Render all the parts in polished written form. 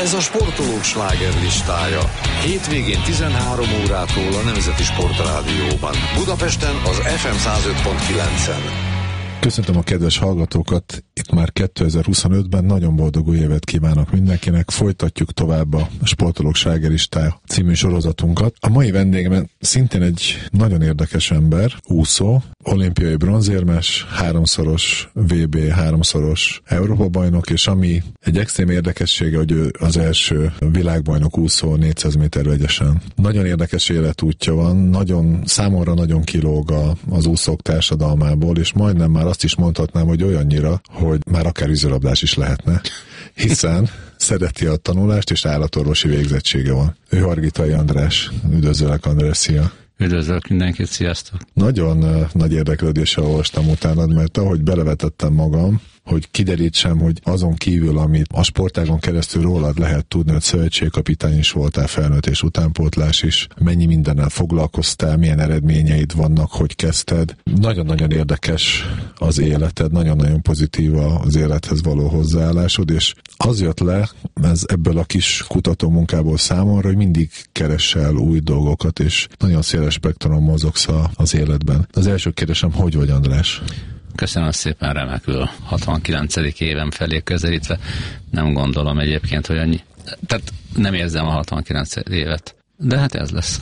Ez a sportolók slágerlistája. Hétvégén 13 órától a Nemzeti Sportrádióban. Budapesten az FM 105.9-en. Köszöntöm a kedves hallgatókat, itt már 2025-ben nagyon boldog új évet kívánok mindenkinek, folytatjuk tovább a Sportolók slágerlistája című sorozatunkat. A mai vendégem szintén egy nagyon érdekes ember, úszó, olimpiai bronzérmes, 3-szoros VB, 3-szoros Európa-bajnok, és ami egy extrém érdekessége, hogy ő az első világbajnok úszó 400 méter vegyesen. Nagyon érdekes életútja van, számomra nagyon kilóg az úszók társadalmából, és majdnem már azt is mondhatnám, hogy olyannyira, hogy már akár vízilabdás is lehetne, hiszen szereti a tanulást, és állatorvosi végzettsége van. Ő Hargitai András. Üdvözöllek, András, szia! Üdvözlök mindenkit, sziasztok! Nagyon nagy érdeklődéssel olvastam utánad, mert ahogy belevetettem magam, hogy kiderítsem, hogy azon kívül, amit a sportágon keresztül rólad lehet tudni, hogy szövetségkapitány is voltál, felnőtt és utánpótlás is, mennyi mindennel foglalkoztál, milyen eredményeid vannak, hogy kezdted. Nagyon-nagyon érdekes az életed, nagyon-nagyon pozitív az élethez való hozzáállásod, és az jött le ebből a kis kutatómunkából számomra, hogy mindig keresel új dolgokat, és nagyon széles spektrum mozogsz az életben. Az első kérdésem, hogy vagy, András? Köszönöm szépen, remekül. 69. évem felé közelítve. Nem gondolom egyébként, hogy annyi. Tehát nem érzem a 69 évet. De hát ez lesz.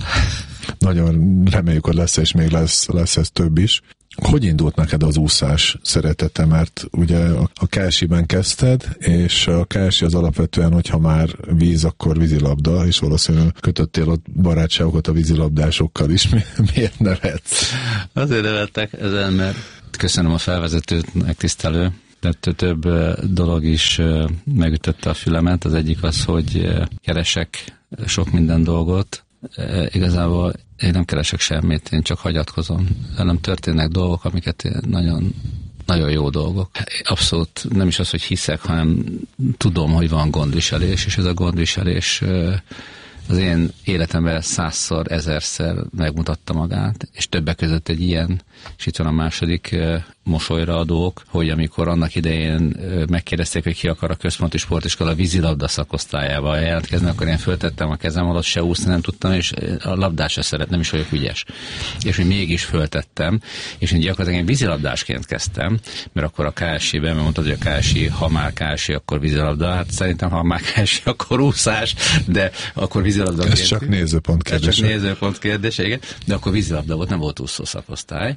Nagyon reméljük, hogy lesz, és még lesz ez több is. Hogy indult neked az úszás szeretete? Mert ugye a KSI-ben kezdted, és a KSI az alapvetően, hogyha már víz, akkor vízilabda, és valószínűleg kötöttél ott barátságokat a vízilabdásokkal is. Miért nevetsz? Azért nevettek ezen, mert köszönöm a felvezetőt, megtisztelő. De több dolog is megütötte a fülemet. Az egyik az, hogy keresek sok minden dolgot. Igazából én nem keresek semmit, én csak hagyatkozom. Nem történnek dolgok, amiket nagyon, nagyon jó dolgok. Abszolút nem is az, hogy hiszek, hanem tudom, hogy van gondviselés, és ez a gondviselés az én életemben 100-szor, 1000-szer megmutatta magát, és többek között egy ilyen, és itt van a második mosolyra adók, hogy amikor annak idején megkérdezték, hogy ki akar a központi sportiskola vízilabda szakosztályába jelentkezni, akkor én föltettem a kezem alatt, se úszni nem tudtam, és a labdát se szeretem, is vagyok ügyes. És hogy mégis föltettem, és én gyakorlatilag én vízilabdásként kezdtem, mert akkor a KSI-ben, mert mondtad, hogy a KSI, ha már KSI, akkor vízilabda, hát szerintem ha már KSI, akkor úszás, de akkor vízilabda. Ez csak nézőpont kérdése. Ez csak nézőpont kérdése, igen. De akkor vízilabda volt, nem volt úszó szakosztály.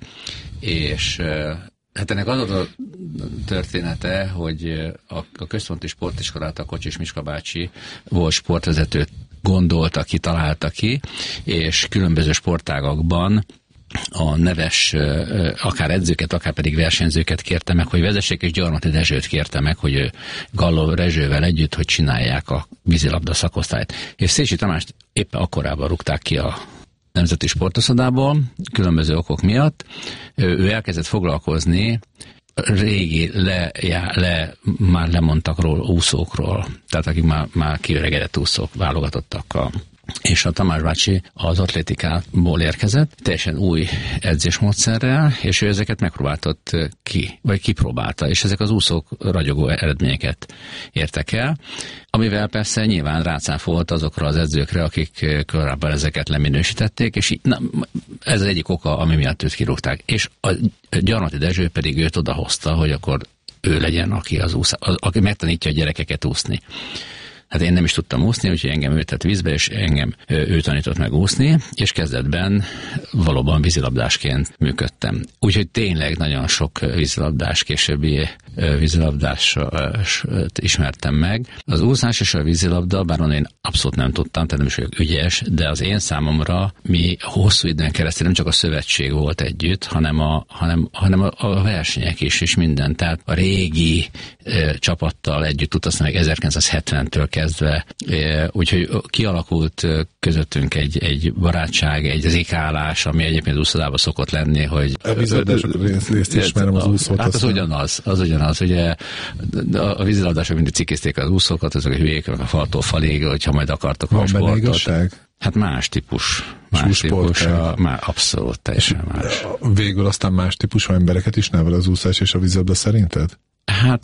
És hát ennek az a története, hogy a központi sportiskolát a Kocsis Miska bácsi volt sportvezetőt gondolta ki, találta ki, és különböző sportágakban a neves, akár edzőket, akár pedig versenyzőket kérte meg, hogy vezessék, és Gyarmati Dezsőt kérte meg, hogy Galló Rezsővel együtt, hogy csinálják a vízilabda szakosztályt. És Szécsi Tamást éppen akkorában rúgták ki a Nemzeti Sportoszodából, különböző okok miatt. Ő elkezdett foglalkozni régi már lemondtak úszókról, tehát akik már kiöregedett úszók válogatottak és a Tamás bácsi az atlétikából érkezett, teljesen új edzésmódszerrel, és ő ezeket megpróbáltott kipróbálta, és ezek az úszók ragyogó eredményeket értek el, amivel persze nyilván rácáfolt azokra az edzőkre, akik korábban ezeket leminősítették, és ez az egyik oka, ami miatt őt kirúgták. És a Gyarmati Dezső pedig őt odahozta, hogy akkor ő legyen, aki megtanítja a gyerekeket úszni. Hát én nem is tudtam úszni, úgyhogy engem ő tett vízbe, és engem ő tanított meg úszni, és kezdetben valóban vízilabdásként működtem. Úgyhogy tényleg nagyon sok vízilabdás, későbbi vízilabdást ismertem meg. Az úszás és a vízilabda, bár én abszolút nem tudtam, tehát nem is vagyok ügyes, de az én számomra mi hosszú időn keresztül nem csak a szövetség volt együtt, hanem a versenyek is, és minden. Tehát a régi csapattal együtt utaztam meg 1970-től kezdve, úgyhogy kialakult közöttünk egy barátság, egy zikálás, ami egyébként úszodában szokott lenni, hogy... A vízilabdások részt ismerem az úszót. Hát az ugyanaz, ugye a vízilabdások mindig cikizték az úszókat, azok a hülyék a faltól falig, hogyha majd akartok a sportot. Van benne igazság? Hát más típus. Már abszolút, teljesen más. Végül aztán más típusú embereket is nevel az úszás és a vízilabda szerinted? Hát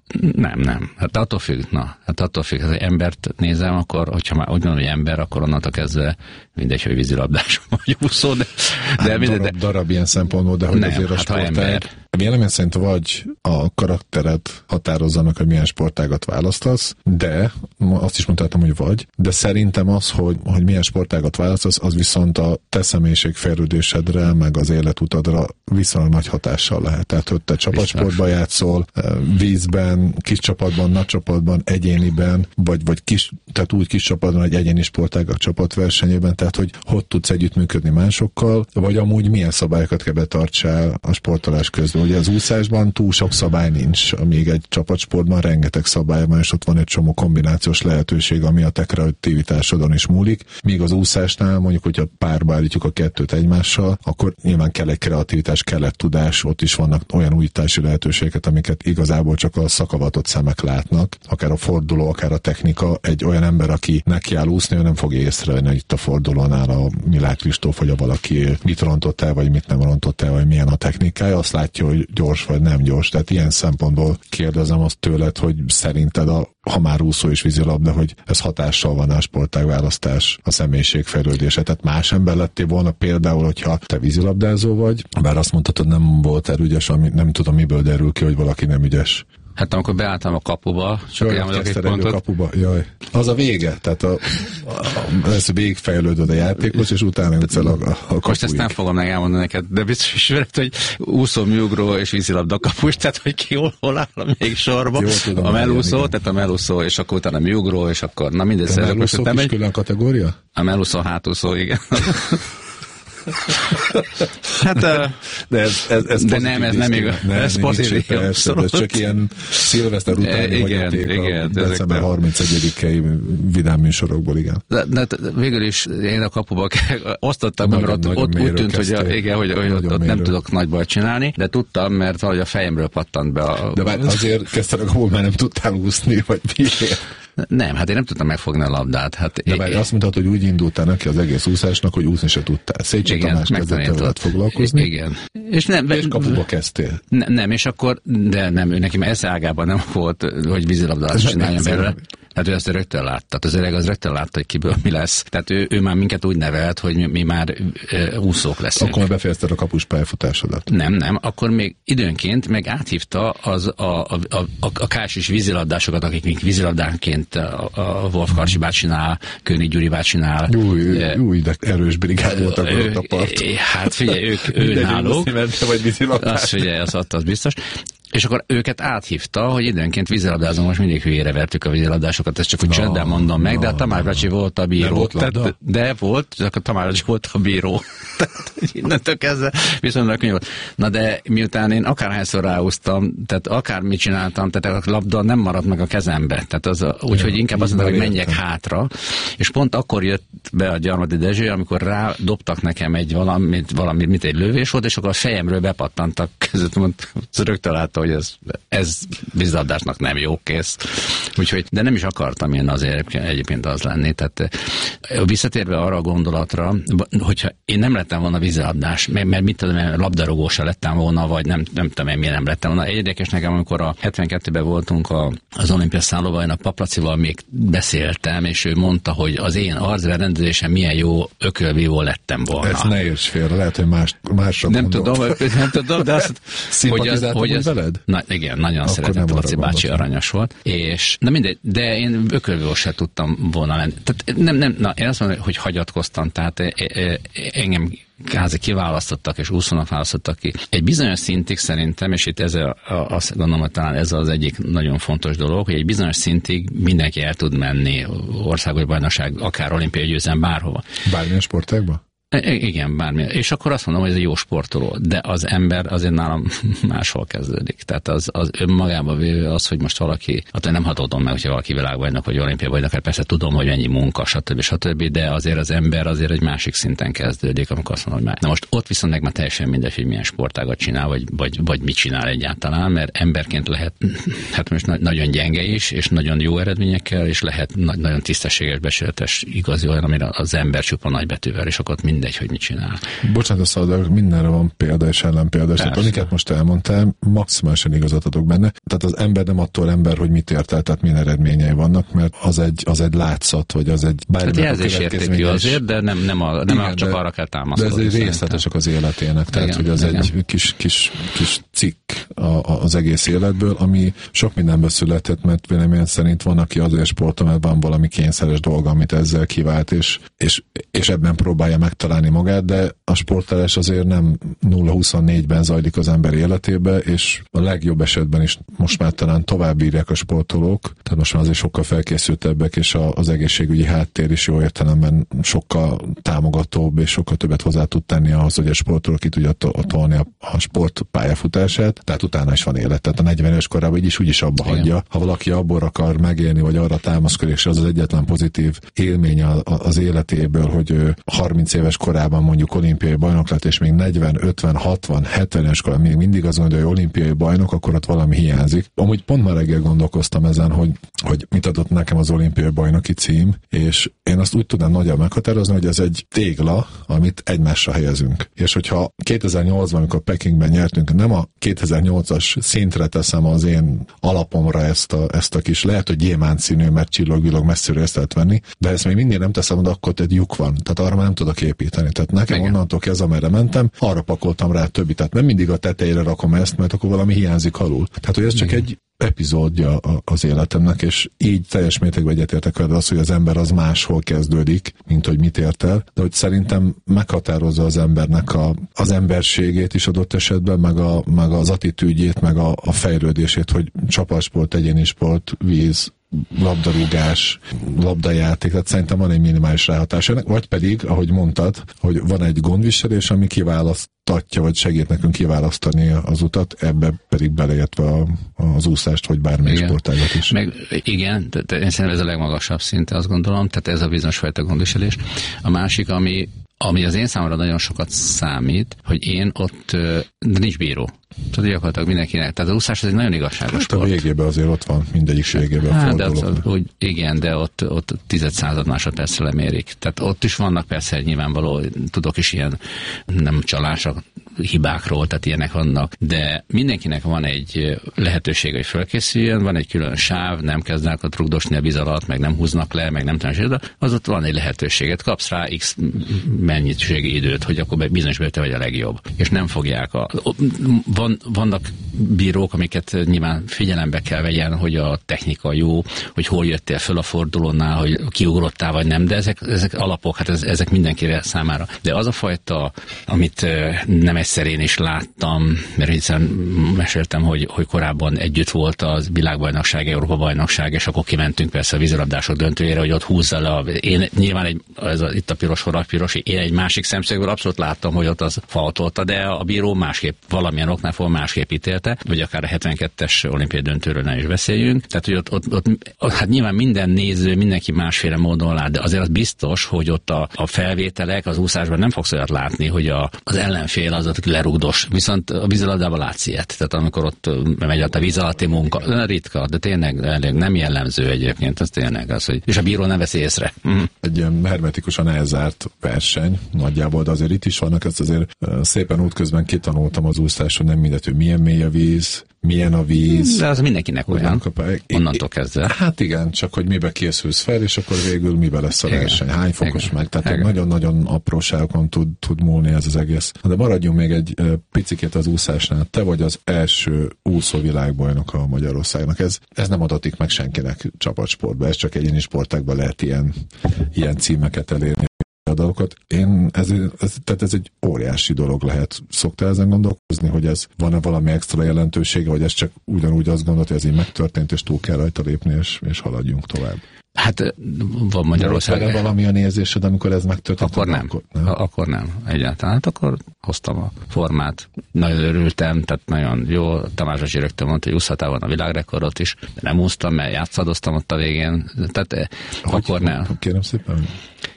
Nem. Hát attól függ, ha embert nézem, akkor, hogyha már úgy mondom, hogy ember, akkor onnantól kezdve mindegy, hogy vízilabdás vagy úszó, de darab ilyen szempontból, de hogy nem, azért a sportág. Vélemény szerint vagy a karaktered határozzanak, hogy milyen sportágat választasz, de azt is mondhatom, hogy vagy, de szerintem az, hogy milyen sportágat választasz, az viszont a te személyiségfejlődésedre, meg az életutadra viszonylag nagy hatással lehet. Tehát, hogy te csapatsportban játszol, vízben, kis csapatban, nagy csapatban, egyéniben, vagy tehát úgy kis csapatban, egy egyéni sportágak csapatversenyében, tehát, hogy tudsz együttműködni másokkal, vagy amúgy milyen szabályokat kell betartsál a sportolás közben. Ugye az úszásban túl sok szabály nincs, amíg egy csapatsportban rengeteg szabály van, és ott van egy csomó kombinációs lehetőség, ami a te kreativitásodon is múlik. Míg az úszásnál, mondjuk, hogyha párba állítjuk a kettőt egymással, akkor nyilván kell egy kreativitás, kell egy tudás, ott is vannak olyan újítási lehetőségek, amiket igazából csak a szakavatott szemek látnak. Akár a forduló, akár a technika. Egy olyan ember, aki nekiáll úszni, ő nem fogja észrevenni, hogy itt a fordulónál a Milák Kristóf, hogy a valaki mit rontott el, vagy mit nem rontott el, vagy milyen a technikája, azt látja, hogy gyors vagy nem gyors. Tehát ilyen szempontból kérdezem azt tőled, hogy szerinted ha már úszó és vízilabda, hogy ez hatással van a sportágválasztás, a személyiségfejlődése. Tehát más ember lettél volna például, hogyha te vízilabdázó vagy, bár azt mondhatod, nem volt ügyes, ami nem tudom, miből derül ki, hogy valaki nem ügyes. Hát amikor beálltam a kapuba, csak elmondok egy pontot. Kapuba, jaj. Az a vége, tehát ez végigfejlődöd a játékos, és utána jutsz el a kapuig. Most ezt nem fogom meg elmondani neked, de biztos ismered, hogy úszó, műugró és vízilabda kapus, tehát hogy ki hol áll még sorba. A melúszó, tehát a melúszó, és akkor utána a műugró, és akkor, na mindegy. A melúszó is külön kategória? A melúszó, hátúszó, igen. Hát, de ez nem igaz. Ez pozitív. Ez csak ilyen szilveszter utáni hagyaték a december 31-i vidám műsorokból, igen. De végül is én a kapuba osztottam, mert ott úgy tűnt, hogy ott nem tudok nagy bajt csinálni, de tudtam, mert valahogy a fejemről pattant be a... De már azért kezdted a kapuba, mert nem tudtál úszni, vagy miért? Nem, hát én nem tudtam megfogni a labdát. Hát de bár azt mondtad, hogy úgy indultál neki az egész úszásnak, hogy úszni se tudtál. Szécsi Tamás kezdett veled foglalkozni. Igen. És kapuba kezdtél. Nem, és akkor, de nem, ő neki ez ágában nem volt, hogy vízilabdást csináljon belőle. Hát ő ezt rögtön látta. Az öreg az rögtön látta, hogy kiből mi lesz. Tehát ő már minket úgy nevelt, hogy mi már úszók leszünk. Akkor befejezted a kapus pályafutásodat? Nem. Akkor még időnként meg áthívta a Kássis vízilabdásokat, akik még vízilabdánként a Wolf Karcsi bácsinál, König Gyuri bácsinál. Új, de erős brigád voltak ott a part. Hát figyelj, ő náluk. Azt figyelj, az biztos. És akkor őket áthívta, hogy időnként vízilabdázom, most mindig hülyére vertük a vízilabdásokat, ezt csak úgy csendben mondom meg, de a Tamás bácsi volt a bíró. De volt, csak a Tamás bácsi volt a bíró. Tehát innentől kezdve viszonylag könnyű volt. Na de miután én akárhányszor ráúztam, tehát akármit csináltam, tehát a labda nem maradt meg a kezembe. Tehát úgyhogy inkább azt mondtam, hogy menjek hátra. És pont akkor jött be a Gyarmati Dezső, amikor rádobtak nekem egy valamit, mint egy lövés volt, és akkor a fejemről bepattantak között, rögtön látta, hogy ez vízilabdásnak nem jó, kész. Úgyhogy, de nem is akartam én azért egyébként az lenni. Tehát visszatérve arra a gondolatra, hogyha én nem lettem volna vízilabdás, mert mit tudom, labdarúgó se lettem volna, vagy nem tudom én, miért nem lettem volna. Érdekes nekem, amikor a 72-ben voltunk az olimpiás szállóban, a Paplacival még beszéltem, és ő mondta, hogy az én arcberendezésem milyen jó ökölvívó lettem volna. Ez ne érts félre, lehet, hogy másra nem tudom, de azt, hogy ez veled? Igen, nagyon szeretem, Laci bácsi aranyos volt. És, na mindegy, de én ökölvívó se tudtam volna lenni. Tehát nem, én azt mondom, hogy hagyatkoztam, tehát engem kiválasztottak, és úszónak választottak ki. Egy bizonyos szintig szerintem, és itt azt gondolom, hogy talán ez az egyik nagyon fontos dolog, hogy egy bizonyos szintig mindenki el tud menni országos bajnokság, akár olimpiai győzelem, bárhova. Bármilyen sportágban? Igen, bármilyen. És akkor azt mondom, hogy ez egy jó sportoló, de az ember azért nálam máshol kezdődik. Tehát az önmagában véve az, hogy most valaki, attól nem hatódom meg, hogyha valaki világbajnok vagy olimpiai bajnok, persze tudom, hogy ennyi munka, stb. De azért az ember azért egy másik szinten kezdődik, amikor azt mondom, hogy már. Na most ott viszont meg már teljesen mindegy, hogy milyen sportágat csinál, vagy mit csinál egyáltalán, mert emberként lehet, hát most nagyon gyenge is, és nagyon jó eredményekkel, és lehet nagyon tisztességes, becsületes, igazi olyan, amire az ember csupa nagybetűvel, és akkor mindegy, hogy mit csinál. Bocsánat, szóval mindenre van példa és ellenpélda, és amiket most elmondtál, maximálisan igazat adok benne. Tehát az ember nem attól ember, hogy mit ért el, tehát milyen eredményei vannak, mert az egy látszat, vagy az egy bármilyen jelzésértékű azért, de nem csak arra kell támaszkodni. De ez egy részletesek az életének, tehát igen, hogy az egy kis cikk az egész életből, ami sok mindenből született, mert véleményem szerint van, aki azért sportol, mert van valami kényszeres dolga, amit ezzel kivált, és ebben próbálja megtalálni magát, de a sportolás azért nem 0-24-ben zajlik az ember életébe, és a legjobb esetben is most már talán tovább írják a sportolók, tehát most már azért sokkal felkészültebbek, és az egészségügyi háttér is jó értelemben sokkal támogatóbb, és sokkal többet hozzá tud tenni ahhoz, hogy a sportoló ki tudja tolni a sport pályafutását, tehát utána is van élet. Tehát a 40 éves korában így is úgyis abba hagyja. Ha valaki abból akar megélni, vagy arra támaszkodik, és az egyetlen pozitív élmény az életéből, hogy 30 éves korában mondjuk olimpiai bajnok lett, és még 40, 50, 60, 70 éves korában még mindig azt mondja, hogy olimpiai bajnok, akkor ott valami hiányzik. Amúgy pont már reggel gondolkoztam ezen, hogy mit adott nekem az olimpiai bajnoki cím, és én azt úgy tudnám nagyjából meghatározni, hogy ez egy tégla, amit egymásra helyezünk. És hogyha 2008-ban, amikor Pekingben nyertünk, nem a 2008-as szintre teszem az én alapomra ezt a kis, lehet, hogy gyémánt színű, mert csillog-villog messziről ezt lehet venni, de ezt még mindig nem teszem, de akkor egy lyuk van. Tehát arra már nem tudok építeni. Tehát nekem onnantól kezdve, amerre mentem, arra pakoltam rá többit. Tehát nem mindig a tetejére rakom ezt, mert akkor valami hiányzik alul. Tehát, hogy ez csak egy epizódja az életemnek, és így teljes mértékben egyetértek veled az, hogy az ember az máshol kezdődik, mint hogy mit ért el, de hogy szerintem meghatározza az embernek az emberségét is adott esetben, meg az attitűdjét, meg a fejlődését, hogy csapatsport, egyéni sport, víz, labdarúgás, labdajáték, tehát szerintem van egy minimális ráhatás ennek, vagy pedig, ahogy mondtad, hogy van egy gondviselés, ami kiválasztatja, vagy segít nekünk kiválasztani az utat, ebbe pedig beleértve az úszást, vagy bármely sportágat is. Igen, én szerintem ez a legmagasabb szinte, azt gondolom, tehát ez a bizonyos fajta gondviselés. A másik, ami az én számomra nagyon sokat számít, hogy én ott, de nincs bíró. Tudod, gyakorlatilag mindenkinek. Tehát az úszás az egy nagyon igazságos sport. A végében azért ott van, mindegyik végében a fordulók. Igen, de ott 10 másodpercre lemérik. Tehát ott is vannak persze nyilvánvaló, tudok is ilyen nem csalások, hibákról, tehát ilyenek vannak, de mindenkinek van egy lehetőség, hogy fölkészüljön, van egy külön sáv, nem kezdenek a rugdosni a víz alatt, meg nem húznak le, meg nem tudom, de az ott van egy lehetőséget, kapsz rá x mennyiségi időt, hogy akkor bizonyos te vagy a legjobb. És nem fogják vannak bírók, amiket nyilván figyelembe kell vegyen, hogy a technika jó, hogy hol jöttél föl a fordulónál, hogy kiugrottál vagy nem, de ezek alapok, hát ezek mindenkire számára. De az a fajta, amit nem egyszer én is láttam, mert hiszen meséltem, hogy korábban együtt volt a világbajnokság, Európa-bajnokság, és akkor kimentünk persze a vízilabdások döntőjére, hogy ott húzza le. Én nyilván itt a piros forrad piros, én egy másik szemszögből abszolút láttam, hogy ott az faultolta, de a bíró másképp, valamilyen oknál fogva másképp ítélte, vagy akár a 72-es olimpiai döntőről ne is beszéljünk. Tehát, hogy ott hát nyilván minden néző, mindenki másféle módon lát, de azért az biztos, hogy ott a felvételek az úszásban nem fogsz olyat látni, hogy az ellenfél az ott lerugdos. Viszont a vízilabdában látsz ilyet. Tehát amikor ott megy a víz alatti munka, ritka, de tényleg nem jellemző egyébként, az tényleg az, hogy és a bíró nem veszi észre. Egy ilyen hermetikusan elzárt verseny nagyjából, de azért itt is vannak, ezt azért szépen útközben kitanultam az úszást, hogy nem mindegy, hogy milyen mély a víz, milyen a víz. De az mindenkinek olyan, onnantól kezdve. Hát igen, csak hogy mibe készülsz fel, és akkor végül mibe lesz a verseny, hány fokos meg. Tehát nagyon-nagyon apróságokon tud múlni ez az egész. De maradjunk még egy picikét az úszásnál. Te vagy az első úszó világbajnok a Magyarországnak. Ez nem adatik meg senkinek csapatsportban, ez csak egyéni sportákban lehet ilyen címeket elérni. Adalokat. Tehát ez egy óriási dolog lehet. Szoktál ezen gondolkozni, hogy ez van-e valami extra jelentősége, vagy ez csak ugyanúgy azt gondolt, hogy ez így megtörtént, és túl kell rajta lépni, és haladjunk tovább? Hát van Magyarországon. Van valamilyen érzésed, amikor ez megtörtént? Akkor nem. Egyáltalán. Hát akkor hoztam a formát. Nagyon örültem, tehát nagyon jó. Tamás Zsasi rögtön mondta, hogy úszhatál volna a világrekordot is, de nem úsztam, mert játszadoztam ott a végén. Tehát akkor nem. Kérem szépen.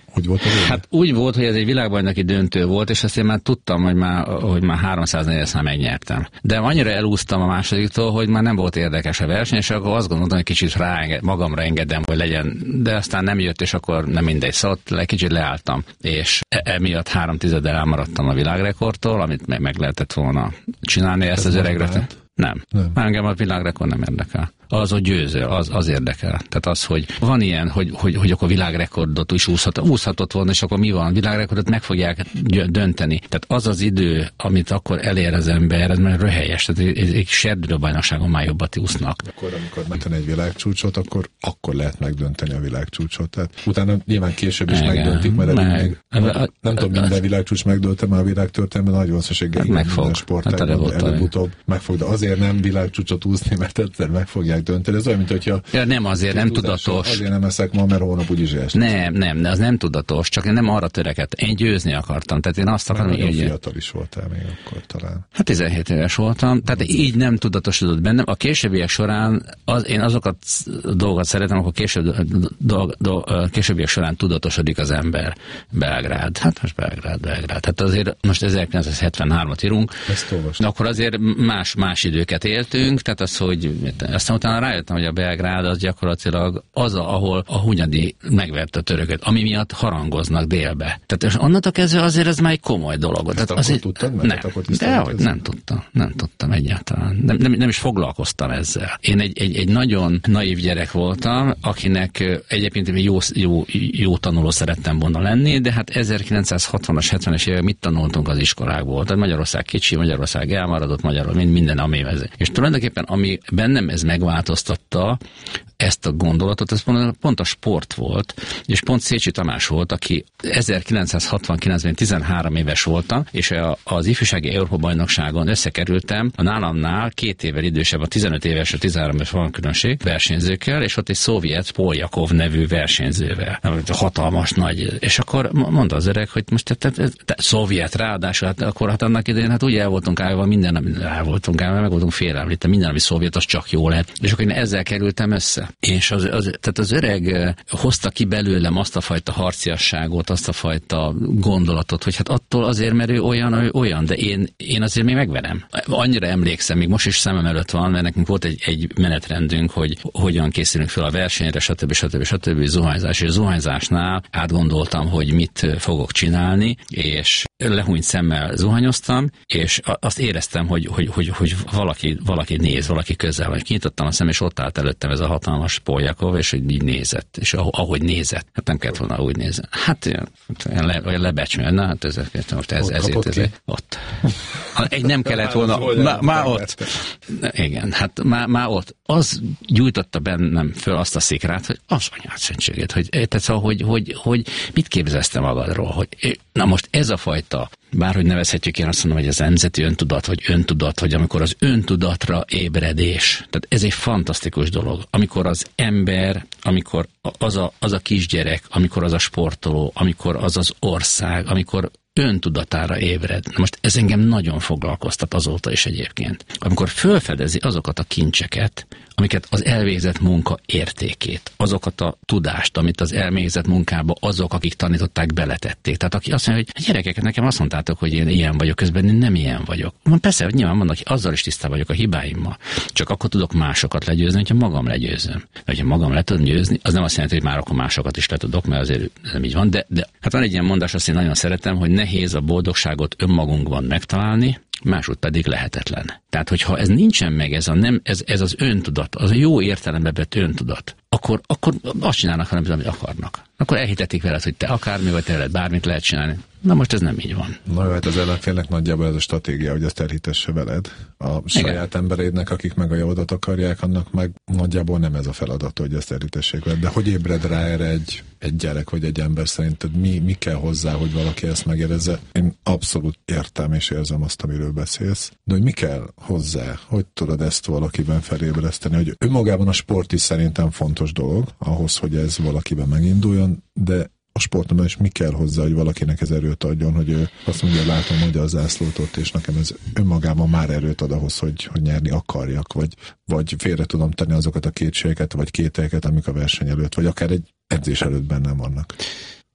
Hogy volt az Hát úgy volt, hogy ez egy világbajnoki döntő volt, és azt én már tudtam, hogy már 300-400 megnyertem. De annyira elúsztam a másodiktól, hogy már nem volt érdekes a verseny, és akkor azt gondoltam, hogy kicsit magamra engedem, hogy legyen, de aztán nem jött, és akkor nem mindegy. Szóval kicsit leálltam, és emiatt 3/10 elmaradtam a világrekordtól, amit meg lehetett volna csinálni ezt az öregre. Nem. Engem a világrekord nem érdekel. Az, hogy győző, az érdekel. Tehát az, hogy van ilyen, hogy akkor világrekordot is úszhatott volna, és akkor mi van? Világrekordot meg fogják dönteni. Tehát az az idő, amit akkor elér az ember, ez már röhelyes. Tehát egy serdülőbajnokságon már jobbat úsznak. Akkor, amikor megtenni egy világcsúcsot, akkor lehet megdönteni a világcsúcsot. Tehát utána nyilván később is megdöntik, mert nem tudom, minden világcsúcs megdölte, mert a világtörténelemben nagy valószínűséggel minden sportágban előbb-utóbb megfog, de azért nem világcsúcsot úszni, mert egyszer meg fogják dönteni. Ez olyan, mint hogyha... Ja, nem azért, nem tudatos. Azért nem eszek ma, mert holnap úgyis esnek. Nem, az nem tudatos, csak én nem arra törekedtem. Én győzni akartam. Tehát én azt akarom, hogy fiatal is voltál még akkor talán. Hát 17 éves voltam, tehát így nem tudatosodott bennem. A későbbiek során én azokat dolgokat szeretem, akkor későbbiek során tudatosodik az ember. Belgrád. Hát most Belgrád. Hát azért most 1973-at írunk. Ezt olvastam. De akkor azért más időket éltünk, tehát az, hogy aztán utána rájöttem, hogy a Belgrád az gyakorlatilag az, ahol a Hunyadi megverte a törököt, ami miatt harangoznak délbe. Tehát és onnantól kezdve azért ez már egy komoly dolog. Hát tehát akkor azért, tudtad meg? Nem, dehogy nem tudtam egyáltalán. Nem is foglalkoztam ezzel. Én egy nagyon naív gyerek voltam, akinek egyébként jó tanuló szerettem volna lenni, de hát 1960-as, 70-es évek mit tanultunk az iskolákból? Tehát Magyarország kicsi, Magyarország elmaradott, minden ami ez. És tulajdonképpen ami bennem ez megváltoztatta ezt a gondolatot, ez pont a sport volt, és pont Szécsi Tamás volt, aki 1969-ben 13 éves voltam, és az ifjúsági Európa-bajnokságon összekerültem a nálamnál 2 évvel idősebb, a 15 éves, a 13 éves van különbség versenyzőkkel, és ott egy szovjet Poljakov nevű versenyzővel. Hatalmas nagy. És akkor mondta az öreg, hogy most te szovjet ráadásul, hát akkor annak idején úgy el voltunk állva, meg voltunk félreállítva, minden, ami szovjet, az csak jó lehet. És akkor én ezzel kerültem össze. És tehát az öreg hozta ki belőlem azt a fajta harciasságot, azt a fajta gondolatot, hogy hát attól azért, mert ő olyan, de én azért még megverem. Annyira emlékszem, még most is szemem előtt van, mert nekünk volt egy menetrendünk, hogy hogyan készülünk fel a versenyre, stb. Zuhanyzás. És zuhanyzásnál átgondoltam, hogy mit fogok csinálni, és lehúnyt szemmel zuhanyoztam, és azt éreztem, hogy valaki néz, valaki közel van. Kinyitottam a szem, és ott állt előttem ez a hatalmas Poljakov, és így nézett. És ahogy nézett, hát nem kellett volna úgy nézni. Hát olyan lebecsülni, na hát most ezért ott. Egy nem kellett volna, már ott. Igen, hát már ott. Az gyújtotta bennem föl azt a szikrát, hogy az anyád szentségét, hogy mit képzelsz te magadról, hogy na most ez a fajta, bárhogy nevezhetjük, én azt mondom, hogy az nemzeti öntudat, vagy öntudat, vagy amikor az öntudatra ébredés. Tehát ez egy fantasztikus dolog. Amikor az ember, amikor az a kisgyerek, amikor az a sportoló, amikor az ország, amikor öntudatára ébred. Na most ez engem nagyon foglalkoztat azóta is egyébként. Amikor felfedezi azokat a kincseket, amiket az elvégzett munka értékét, azokat a tudást, amit az elvégzett munkába azok, akik tanították, beletették. Tehát aki azt mondja, hogy gyerekek, nekem azt mondtátok, hogy én ilyen vagyok, közben én nem ilyen vagyok. Persze, hogy nyilván vannak, azzal is tisztában vagyok a hibáimmal. Csak akkor tudok másokat legyőzni, hogyha magam legyőzöm. Hogyha magam le tudom győzni, az nem azt jelenti, hogy már akkor másokat is le tudok, mert azért nem így van. De hát van egy ilyen mondás, azt én nagyon szeretem, hogy nehéz a boldogságot önmagunkban megtalálni, máshogy pedig lehetetlen. Tehát, hogyha ez nincsen meg, ez az öntudat, az a jó értelembe vett öntudat, akkor azt csinálnak, amit akarnak. Akkor elhitetik veled, hogy te akármi vagy, te lehet bármit lehet csinálni. Na most ez nem így van. Na jó, hát az ellenfélnek nagyjából ez a stratégia, hogy ezt elhitesse veled. A saját embereidnek, akik meg a javadat akarják, annak meg nagyjából nem ez a feladat, hogy ezt elhitessék veled. De hogy ébred rá erre egy gyerek vagy egy ember, szerinted mi kell hozzá, hogy valaki ezt megérezze? Én abszolút értem és érzem azt, amiről beszélsz. De hogy mi kell hozzá? Hogy tudod ezt valakiben felébreszteni? Hogy önmagában a sport is szerintem fontos dolog, ahhoz, hogy ez valakiben meginduljon, de a sportban is mi kell hozzá, hogy valakinek ez erőt adjon, hogy ő azt mondja, látom, hogy a zászlót ott, és nekem ez önmagában már erőt ad ahhoz, hogy nyerni akarjak, vagy félre tudom tenni azokat a kétségeket, vagy kételyeket, amik a verseny előtt, vagy akár egy edzés előtt bennem vannak.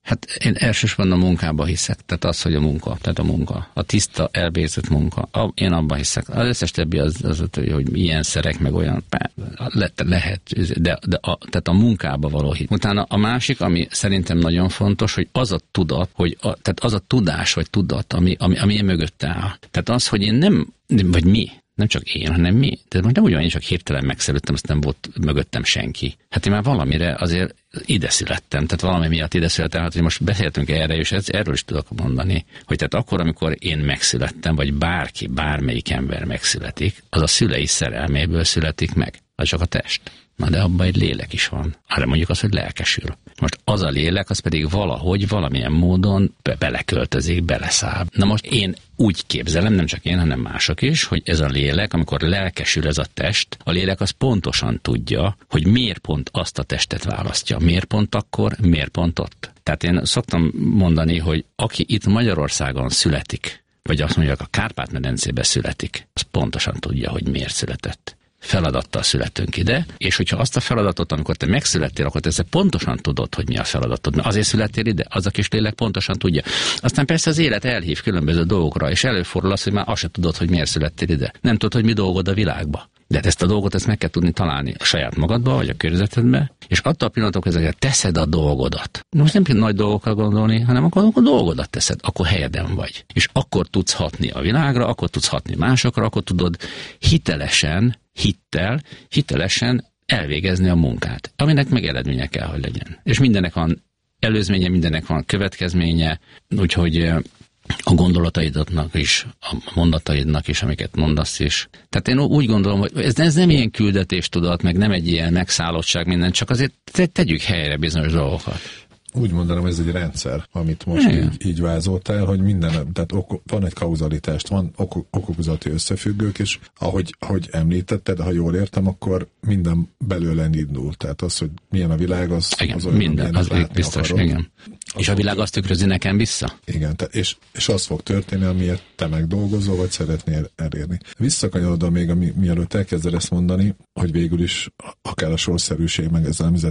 Hát én elsősorban a munkába hiszek, tehát az, hogy a munka, a tiszta, elvégzett munka. Én abban hiszek. Az összes többi az hogy ilyen szerek, meg olyan, lehet, tehát a munkába való hit. Utána a másik, ami szerintem nagyon fontos, hogy az a tudat, tehát az a tudás, vagy tudat, ami én mögötte áll. Tehát az, hogy én nem csak én, hanem mi. Tehát most nem úgy van, én csak hirtelen megszülettem, azt nem volt mögöttem senki. Hát én már valamire azért ide születtem, tehát valami miatt ide születtem, hát hogy most beszéltünk erre, és erről is tudok mondani, hogy tehát akkor, amikor én megszülettem, vagy bármelyik ember megszületik, az a szülei szerelméből születik meg. Az csak a test. Na de abban egy lélek is van. Arra mondjuk azt, hogy lelkesül. Most az a lélek, az pedig valamilyen módon beleköltözik, beleszáll. Na most én úgy képzelem, nem csak én, hanem mások is, hogy ez a lélek, amikor lelkesül ez a test, a lélek az pontosan tudja, hogy miért pont azt a testet választja. Miért pont akkor, miért pont ott. Tehát én szoktam mondani, hogy aki itt Magyarországon születik, vagy azt mondják, a Kárpát-medencébe születik, az pontosan tudja, hogy miért született. Feladattal születünk ide, és hogyha azt a feladatot, amikor te megszülettél, akkor te pontosan tudod, hogy mi a feladatod. Mert azért születtél ide, az a kis lélek pontosan tudja. Aztán persze az élet elhív különböző dolgokra, és előfordul az, hogy már azt se tudod, hogy miért születtél ide. Nem tudod, hogy mi dolgod a világba. De ezt a dolgot meg kell tudni találni a saját magadba, vagy a környezetedbe, és attól a pillanatok, hogy teszed a dolgodat. Most nem kell nagy dolgokkal gondolni, hanem akkor a dolgodat teszed, akkor helyeden vagy. És akkor tudsz hatni a világra, akkor tudsz hatni másokra, akkor tudod hitelesen elvégezni a munkát, aminek meg eredménye kell, hogy legyen. És mindennek van előzménye, mindennek van következménye, úgyhogy a gondolataidnak is, a mondataidnak is, amiket mondasz is. Tehát én úgy gondolom, hogy ez nem ilyen küldetéstudat, meg nem egy ilyen megszállottság minden, csak azért tegyük helyre bizonyos dolgokat. Úgy mondanám, ez egy rendszer, amit most így vázoltál, hogy minden, tehát van egy kauzalitást, van okokozati összefüggők, és ahogy említetted, ha jól értem, akkor minden belőle indul. Tehát az, hogy milyen a világ, az olyan, minden, az biztos, akarod. Igen. És a világ azt tükrözi nekem vissza? Igen, és az fog történni, amiért te megdolgozol, vagy szeretnél elérni. Visszakanyarodva még, mielőtt elkezded ezt mondani, hogy végül is akár a sorszerűség, meg ez a